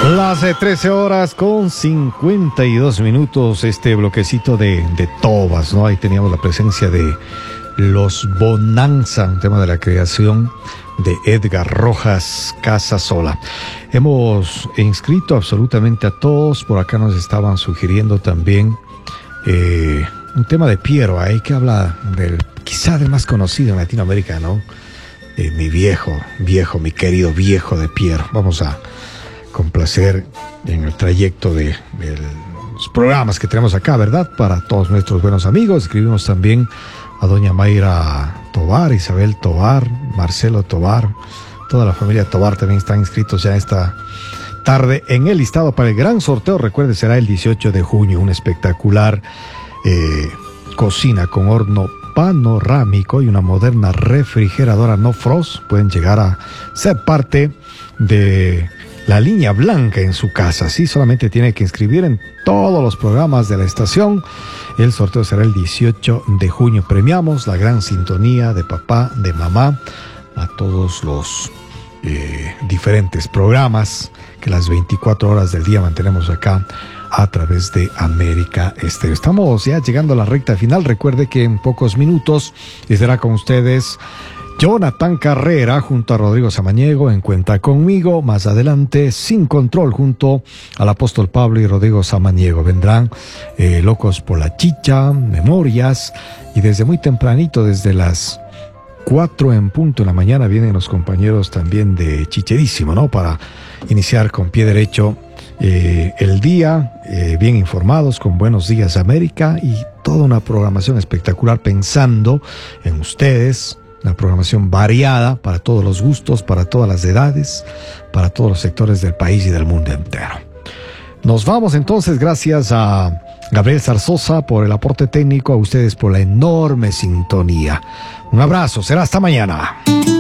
Las 13 horas con 52 minutos, este bloquecito de Tobas, ¿no? Ahí teníamos la presencia de Los Bonanza, un tema de la creación de Edgar Rojas Casasola. Hemos inscrito absolutamente a todos, por acá nos estaban sugiriendo también un tema de Piero, ahí que habla del, quizá del más conocido en Latinoamérica, ¿no? Mi viejo, mi querido viejo de Piero. Vamos a complacer en el trayecto de los programas que tenemos acá, ¿verdad? Para todos nuestros buenos amigos. Escribimos también a doña Mayra Tobar, Isabel Tobar, Marcelo Tobar, toda la familia Tobar también están inscritos ya esta tarde en el listado para el gran sorteo. Recuerde, será el 18 de junio, un espectacular cocina con horno panorámico y una moderna refrigeradora no frost. Pueden llegar a ser parte de la línea blanca en su casa. Sí, solamente tiene que inscribir en todos los programas de la estación. El sorteo será el 18 de junio. Premiamos la gran sintonía de papá, de mamá, a todos los diferentes programas que las 24 horas del día mantenemos acá a través de América Estéreo. Estamos ya llegando a la recta final. Recuerde que en pocos minutos estará con ustedes Jonathan Carrera junto a Rodrigo Samaniego en Cuenta Conmigo. Más adelante, Sin Control junto al apóstol Pablo y Rodrigo Samaniego. Vendrán Locos por la Chicha, Memorias, y desde muy tempranito, desde las 4 en punto de la mañana, vienen los compañeros también de Chicherísimo, ¿no? Para iniciar con pie derecho el día, bien informados, con Buenos Días América y toda una programación espectacular pensando en ustedes. Una programación variada para todos los gustos, para todas las edades, para todos los sectores del país y del mundo entero. Nos vamos entonces, gracias a Gabriel Zarzosa por el aporte técnico, a ustedes por la enorme sintonía. Un abrazo, será hasta mañana.